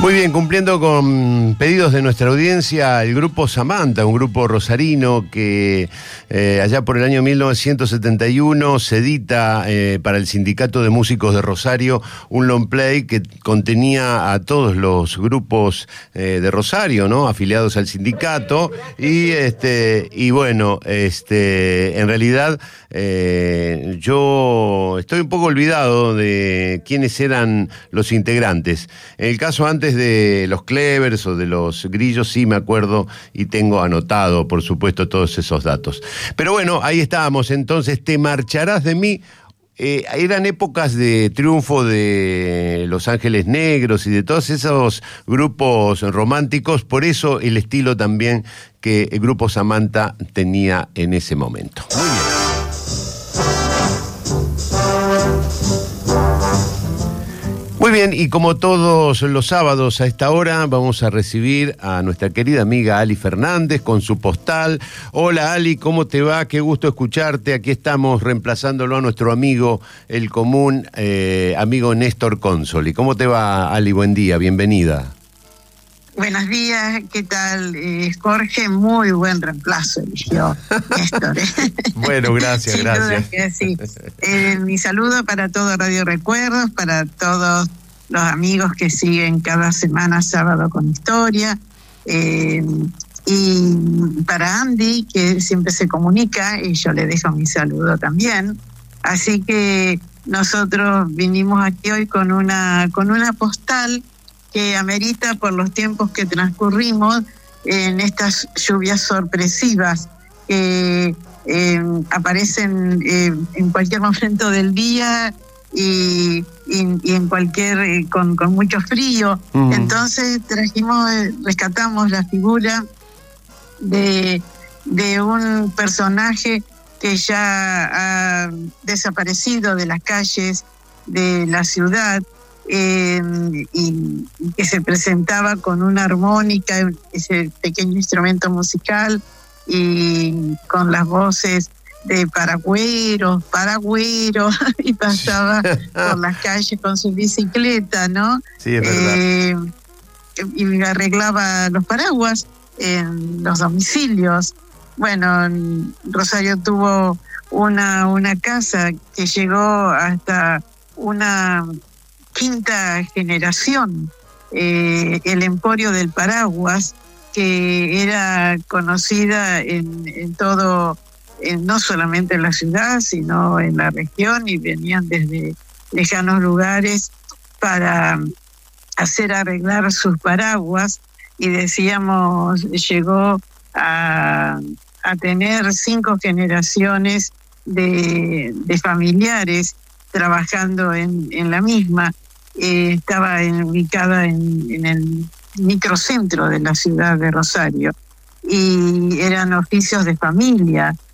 Muy bien, cumpliendo con pedidos de nuestra audiencia, el grupo Samantha, un grupo rosarino que allá por el año 1971 se edita para el Sindicato de Músicos de Rosario un long play que contenía a todos los grupos de Rosario, ¿no?, afiliados al sindicato, y bueno, en realidad yo estoy un poco olvidado de quiénes eran los integrantes. En el caso antes de los Clevers o de los Grillos sí me acuerdo y tengo anotado, por supuesto, todos esos datos. Pero bueno, ahí estábamos. Entonces, Te marcharás de mí. Eran épocas de triunfo de Los Ángeles Negros y de todos esos grupos románticos, por eso el estilo también que el grupo Samantha tenía en ese momento. Muy bien. Muy bien, y como todos los sábados a esta hora vamos a recibir a nuestra querida amiga Ali Fernández con su postal. Hola Ali, ¿cómo te va? Qué gusto escucharte. Aquí estamos reemplazándolo a nuestro amigo, el común amigo Néstor Consoli. ¿Cómo te va, Ali? Buen día, bienvenida. Buenos días, ¿qué tal? Jorge, muy buen reemplazo eligió Néstor. Bueno, gracias, gracias. Sí. Mi saludo para todo Radio Recuerdos, para todos los amigos que siguen cada semana Sábado con Historia, y para Andy, que siempre se comunica, y yo le dejo mi saludo también. Así que nosotros vinimos aquí hoy con una postal que amerita por los tiempos que transcurrimos en estas lluvias sorpresivas que aparecen en cualquier momento del día y en cualquier con mucho frío. Entonces rescatamos la figura de un personaje que ya ha desaparecido de las calles de la ciudad, y que se presentaba con una armónica, ese pequeño instrumento musical, y con las voces de paragüero, y pasaba por las calles con su bicicleta, ¿no? Sí, es verdad. Y arreglaba los paraguas en los domicilios. Bueno, Rosario tuvo una casa que llegó hasta una quinta generación, el Emporio del Paraguas, que era conocida en todo, no solamente en la ciudad, sino en la región, y venían desde lejanos lugares para hacer arreglar sus paraguas, y decíamos, llegó a tener 5 generaciones de familiares trabajando en la misma. Estaba ubicada en el microcentro de la ciudad de Rosario, y eran oficios de familia,